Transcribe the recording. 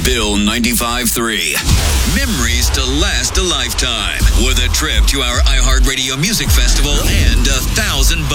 Bill 95.3. Memories to last a lifetime with a trip to our iHeartRadio Music Festival and $1,000